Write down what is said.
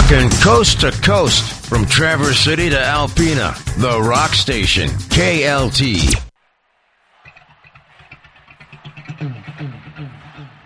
Rockin' coast to coast from Traverse City to Alpena. The Rock Station, KLT.